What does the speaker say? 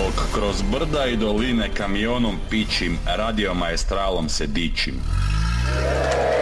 dok kroz brda i doline kamionom pičim, radio maestralom se dičim.